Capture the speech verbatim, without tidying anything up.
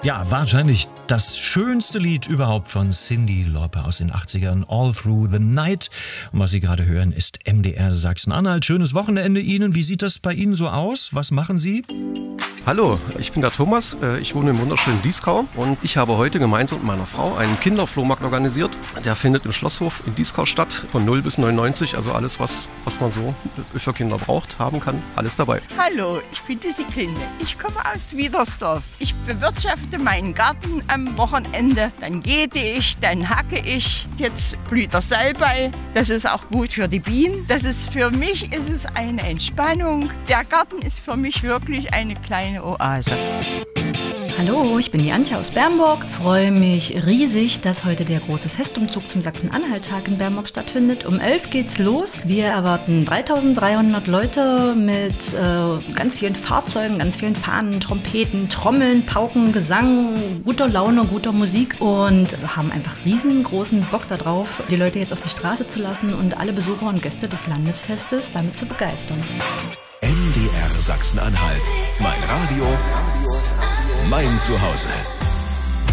Ja, wahrscheinlich das schönste Lied überhaupt von Cyndi Lauper aus den achtzigern, All Through the Night. Und was Sie gerade hören, ist M D R Sachsen-Anhalt. Schönes Wochenende Ihnen. Wie sieht das bei Ihnen so aus? Was machen Sie? Hallo, ich bin der Thomas, ich wohne im wunderschönen Dieskau und ich habe heute gemeinsam mit meiner Frau einen Kinderflohmarkt organisiert. Der findet im Schlosshof in Dieskau statt, von null bis neunundneunzig, also alles, was, was man so für Kinder braucht, haben kann, alles dabei. Hallo, ich bin die Siglinde. Ich komme aus Wiedersdorf. Ich bewirtschafte meinen Garten am Wochenende. Dann jäte ich, dann hacke ich. Jetzt blüht der Salbei. Das ist auch gut für die Bienen. Das ist für mich ist es eine Entspannung. Der Garten ist für mich wirklich eine kleine Oase. Hallo, ich bin die Antje aus Bernburg. Freue mich riesig, dass heute der große Festumzug zum Sachsen-Anhalt-Tag in Bernburg stattfindet. Um elf geht's los. Wir erwarten dreitausenddreihundert Leute mit äh, ganz vielen Fahrzeugen, ganz vielen Fahnen, Trompeten, Trommeln, Pauken, Gesang, guter Laune, guter Musik und haben einfach riesengroßen Bock darauf, die Leute jetzt auf die Straße zu lassen und alle Besucher und Gäste des Landesfestes damit zu begeistern. M D R Sachsen-Anhalt. Mein Radio, mein Zuhause.